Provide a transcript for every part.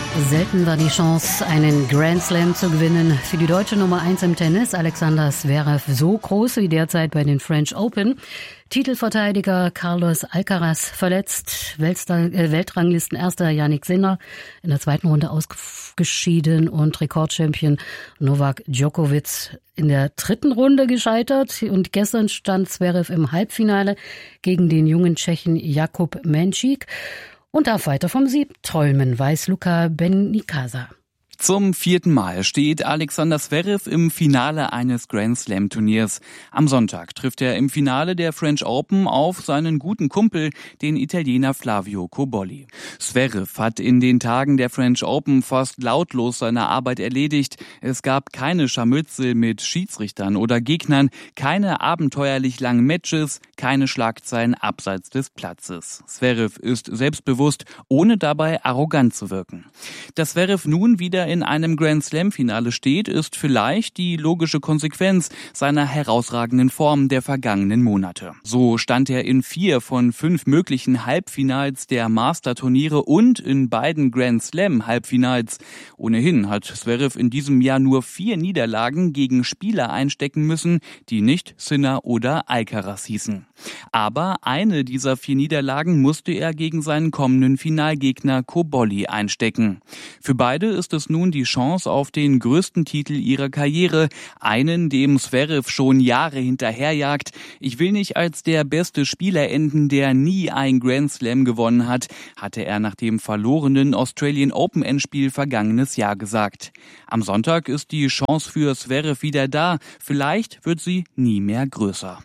Selten war die Chance, einen Grand Slam zu gewinnen für die deutsche Nummer 1 im Tennis, Alexander Zverev, so groß wie derzeit bei den French Open. Titelverteidiger Carlos Alcaraz verletzt, Weltranglistenerster Jannik Sinner in der zweiten Runde ausgeschieden und Rekordchampion Novak Djokovic in der dritten Runde gescheitert. Und gestern stand Zverev im Halbfinale gegen den jungen Tschechen Jakub Menšík und darf weiter vom Sieg träumen, weiß Luka Benicasa. Zum 4. Mal steht Alexander Zverev im Finale eines Grand Slam Turniers. Am Sonntag trifft er im Finale der French Open auf seinen guten Kumpel, den Italiener Flavio Cobolli. Zverev hat in den Tagen der French Open fast lautlos seine Arbeit erledigt. Es gab keine Scharmützel mit Schiedsrichtern oder Gegnern, keine abenteuerlich langen Matches, keine Schlagzeilen abseits des Platzes. Zverev ist selbstbewusst, ohne dabei arrogant zu wirken. Dass Zverev nun wieder in einem Grand Slam Finale steht, ist vielleicht die logische Konsequenz seiner herausragenden Form der vergangenen Monate. So stand er in 4 von 5 möglichen Halbfinals der Master-Turniere und in beiden Grand Slam Halbfinals. Ohnehin hat Zverev in diesem Jahr nur 4 Niederlagen gegen Spieler einstecken müssen, die nicht Sinner oder Alcaraz hießen. Aber eine dieser 4 Niederlagen musste er gegen seinen kommenden Finalgegner Cobolli einstecken. Für beide ist es nun die Chance auf den größten Titel ihrer Karriere, einen, dem Zverev schon Jahre hinterherjagt. Ich will nicht als der beste Spieler enden, der nie ein Grand Slam gewonnen hat, hatte er nach dem verlorenen Australian Open Endspiel vergangenes Jahr gesagt. Am Sonntag ist die Chance für Zverev wieder da. Vielleicht wird sie nie mehr größer.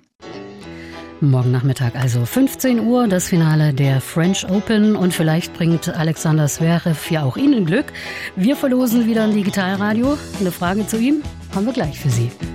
Morgen Nachmittag also 15 Uhr, das Finale der French Open und vielleicht bringt Alexander Zverev ja auch Ihnen Glück. Wir verlosen wieder ein Digitalradio. Eine Frage zu ihm haben wir gleich für Sie.